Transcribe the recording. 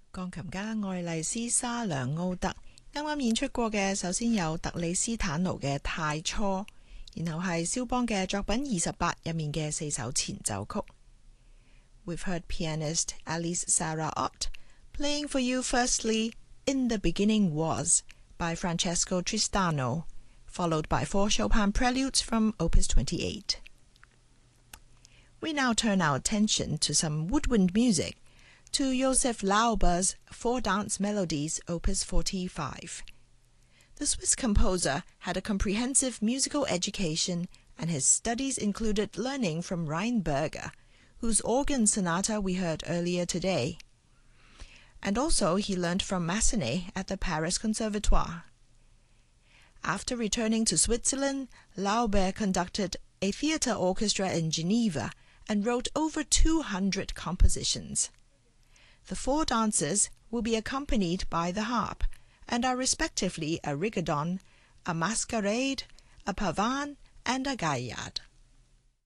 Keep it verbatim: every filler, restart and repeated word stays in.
鋼琴家愛麗絲莎良奧特啱啱演出過嘅，首先有特里斯坦奴嘅太初，然後係肖邦嘅作品二十八入面嘅四首前奏曲。We've heard pianist Alice Sarah Ott playing for you firstly In the Beginning Was by Francesco Tristano, followed by four Chopin preludes from Opus twenty-eight. We now turn our attention to some woodwind music, to Joseph Lauber's Four Dance Melodies, Opus forty-five. The Swiss composer had a comprehensive musical education, and his studies included learning from Reinberger, whose organ sonata we heard earlier today. And also he learned from Massenet at the Paris Conservatoire. After returning to Switzerland, Lauber conducted a theatre orchestra in Geneva and wrote over two hundred compositions. The four dances will be accompanied by the harp, and are respectively a rigodon, a masquerade, a pavane, and a gaillard.